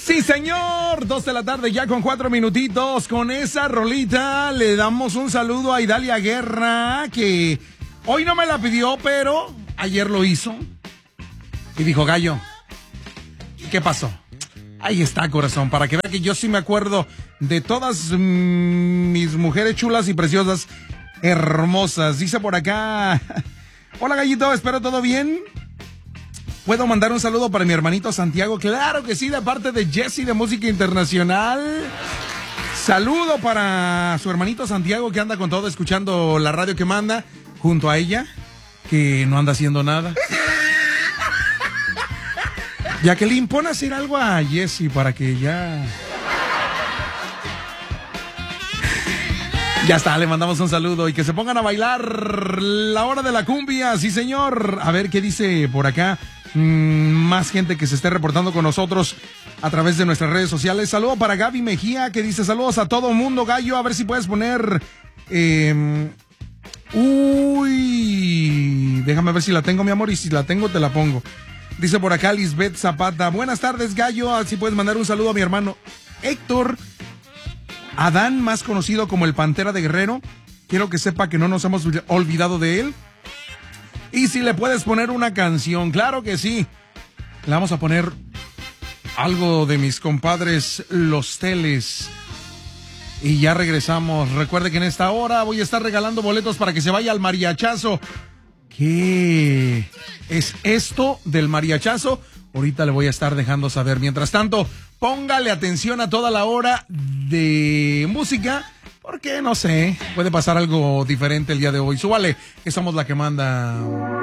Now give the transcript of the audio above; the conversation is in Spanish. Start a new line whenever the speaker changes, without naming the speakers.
Sí, señor, 2 de la tarde ya con 4 minutitos. Con esa rolita le damos un saludo a Idalia Guerra, que hoy no me la pidió, pero ayer lo hizo. Y dijo, Gallo, ¿qué pasó? Ahí está, corazón, para que vea que yo sí me acuerdo de todas mis mujeres chulas y preciosas, hermosas. Dice por acá, hola, Gallito, espero todo bien. ¿Puedo mandar un saludo para mi hermanito Santiago? Claro que sí, de parte de Jesse de Música Internacional. Saludo para su hermanito Santiago, que anda con todo escuchando la radio que manda, junto a ella, que no anda haciendo nada. Jacqueline, pon a hacer algo a Jesse para que ya... Ya está, le mandamos un saludo y que se pongan a bailar la hora de la cumbia, sí señor. A ver qué dice por acá. Más gente que se esté reportando con nosotros a través de nuestras redes sociales. Saludo para Gaby Mejía, que dice saludos a todo mundo, Gallo. A ver si puedes poner... déjame ver si la tengo, mi amor, y si la tengo te la pongo. Dice por acá Lisbeth Zapata, buenas tardes, Gallo. A ver si puedes mandar un saludo a mi hermano Héctor Adán, más conocido como el Pantera de Guerrero. Quiero que sepa que no nos hemos olvidado de él. Y si le puedes poner una canción, claro que sí. Le vamos a poner algo de mis compadres Los Teles. Y ya regresamos. Recuerde que en esta hora voy a estar regalando boletos para que se vaya al mariachazo. ¿Qué es esto del mariachazo? Ahorita le voy a estar dejando saber. Mientras tanto, póngale atención a toda la hora de música, porque no sé, puede pasar algo diferente el día de hoy. Súbale, que somos la que manda.